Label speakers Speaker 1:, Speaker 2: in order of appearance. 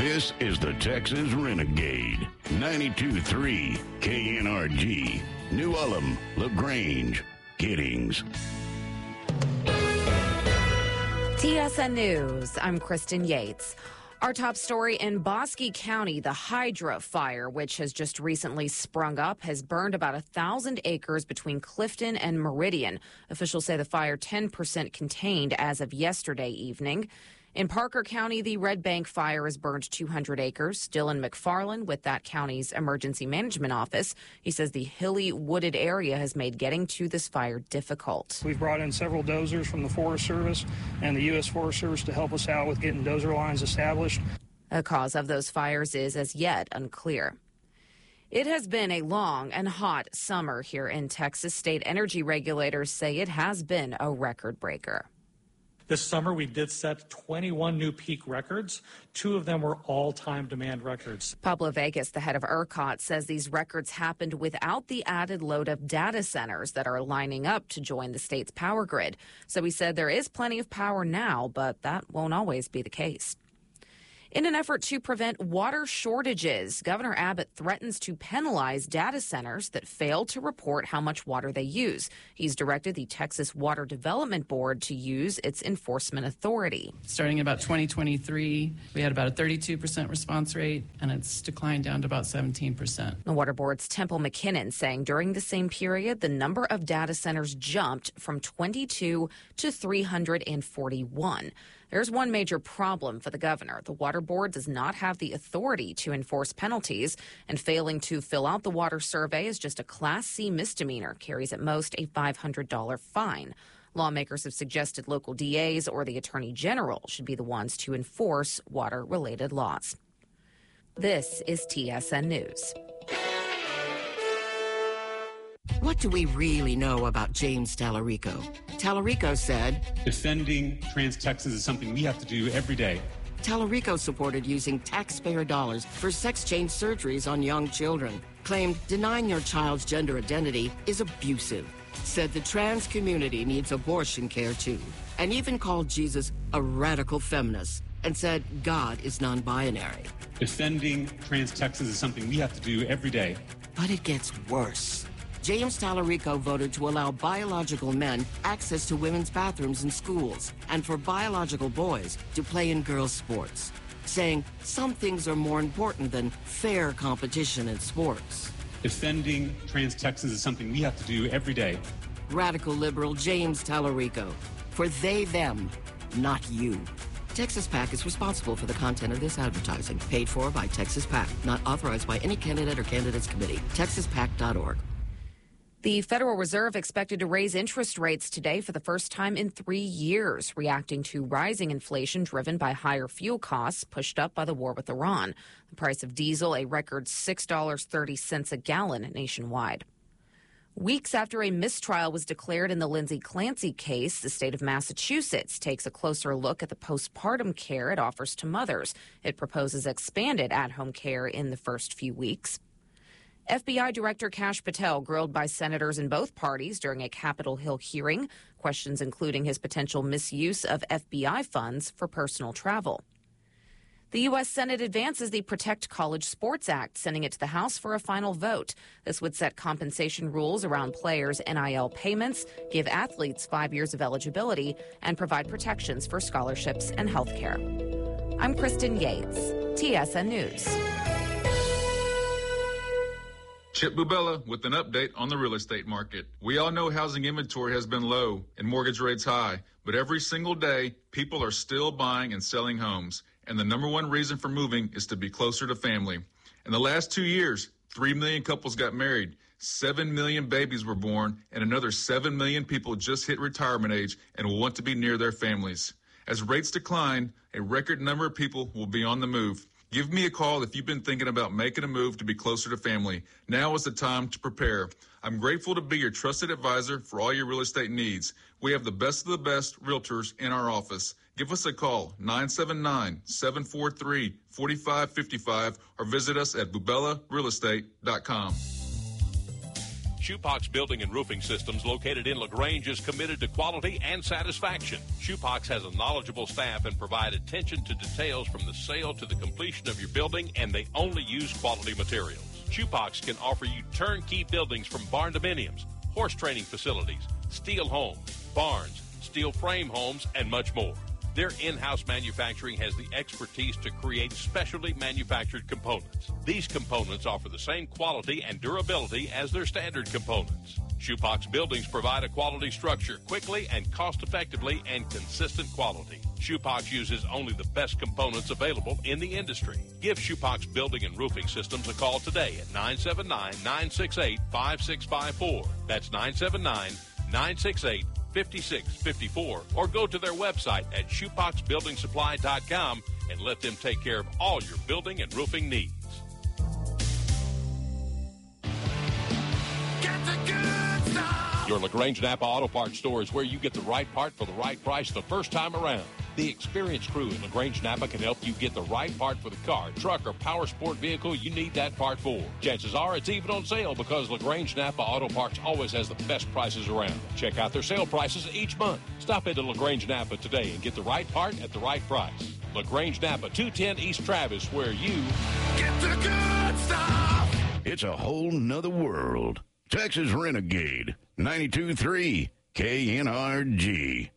Speaker 1: This is the Texas Renegade. 92.3 KNRG. New Ulm, LaGrange, Giddings.
Speaker 2: TSN News, I'm Kristen Yates. Our top story in Bosque County, the Hydra fire, which has just recently sprung up, has burned about 1,000 acres between Clifton and Meridian. Officials say the fire 10% contained as of yesterday evening. In Parker County, the Red Bank fire has burned 200 acres. Dylan McFarland with that county's emergency management office. He says the hilly, wooded area has made getting to this fire difficult.
Speaker 3: We've brought in several dozers from the Forest Service and the U.S. Forest Service to help us out with getting dozer lines established.
Speaker 2: The cause of those fires is as yet unclear. It has been a long and hot summer here in Texas. State energy regulators say it has been a record breaker.
Speaker 4: This summer, we did set 21 new peak records. 2 of them were all-time demand records.
Speaker 2: Pablo Vegas, the head of ERCOT, says these records happened without the added load of data centers that are lining up to join the state's power grid. So he said there is plenty of power now, but that won't always be the case. In an effort to prevent water shortages, Governor Abbott threatens to penalize data centers that fail to report how much water they use. He's directed the Texas Water Development Board to use its enforcement authority.
Speaker 5: Starting in about 2023, we had about a 32% response rate, and it's declined down to about 17%.
Speaker 2: The Water Board's Temple McKinnon saying during the same period, the number of data centers jumped from 22 to 341. There's one major problem for the governor. The Water Board does not have the authority to enforce penalties, and failing to fill out the water survey is just a Class C misdemeanor, carries at most a $500 fine. Lawmakers have suggested local DAs or the Attorney General should be the ones to enforce water-related laws. This is TSN News.
Speaker 6: What do we really know about James Tallarico? Tallarico said,
Speaker 7: defending trans Texas is something we have to do every day.
Speaker 6: Tallarico supported using taxpayer dollars for sex change surgeries on young children. Claimed denying your child's gender identity is abusive. Said the trans community needs abortion care too. And even called Jesus a radical feminist. And said God is non-binary.
Speaker 7: Defending trans Texas is something we have to do every day.
Speaker 6: But it gets worse. James Tallarico voted to allow biological men access to women's bathrooms in schools and for biological boys to play in girls' sports, saying some things are more important than fair competition in sports.
Speaker 7: Defending trans Texas is something we have to do every day.
Speaker 6: Radical liberal James Tallarico. For they, them, not you. Texas PAC is responsible for the content of this advertising. Paid for by Texas PAC. Not authorized by any candidate or candidates committee. TexasPAC.org.
Speaker 2: The Federal Reserve expected to raise interest rates today for the first time in 3 years, reacting to rising inflation driven by higher fuel costs pushed up by the war with Iran. The price of diesel, a record $6.30 a gallon nationwide. Weeks after a mistrial was declared in the Lindsay Clancy case, the state of Massachusetts takes a closer look at the postpartum care it offers to mothers. It proposes expanded at-home care in the first few weeks. FBI Director Kash Patel grilled by senators in both parties during a Capitol Hill hearing, questions including his potential misuse of FBI funds for personal travel. The U.S. Senate advances the Protect College Sports Act, sending it to the House for a final vote. This would set compensation rules around players' NIL payments, give athletes 5 years of eligibility, and provide protections for scholarships and health care. I'm Kristen Yates, TSN News.
Speaker 8: Chip Bubella with an update on the real estate market. We all know housing inventory has been low and mortgage rates high, but every single day, people are still buying and selling homes. And the number one reason for moving is to be closer to family. In the last 2 years, 3 million couples got married, 7 million babies were born, and another 7 million people just hit retirement age and will want to be near their families. As rates decline, a record number of people will be on the move. Give me a call if you've been thinking about making a move to be closer to family. Now is the time to prepare. I'm grateful to be your trusted advisor for all your real estate needs. We have the best of the best realtors in our office. Give us a call, 979-743-4555, or visit us at bubellarealestate.com.
Speaker 9: Shoepox Building and Roofing Systems, located in LaGrange, is committed to quality and satisfaction. Shoepox has a knowledgeable staff and provide attention to details from the sale to the completion of your building, and they only use quality materials. Shoepox can offer you turnkey buildings from barn dominiums, horse training facilities, steel homes, barns, steel frame homes, and much more. Their in-house manufacturing has the expertise to create specialty manufactured components. These components offer the same quality and durability as their standard components. Shoepox buildings provide a quality structure quickly and cost-effectively and consistent quality. Shoepox uses only the best components available in the industry. Give Shoepox Building and Roofing Systems a call today at 979-968-5654. That's 979-968-5654. 5654, or go to their website at shoepoxbuildingsupply.com and let them take care of all your building and roofing needs.
Speaker 10: Get the good stuff.
Speaker 9: Your LaGrange Napa Auto Parts store is where you get the right part for the right price the first time around. The experienced crew in LaGrange Napa can help you get the right part for the car, truck, or power sport vehicle you need that part for. Chances are it's even on sale because LaGrange Napa Auto Parts always has the best prices around. Check out their sale prices each month. Stop into LaGrange Napa today and get the right part at the right price. LaGrange Napa, 210 East Travis, where you
Speaker 10: get the good stuff.
Speaker 1: It's a whole nother world. Texas Renegade, 92.3 KNRG.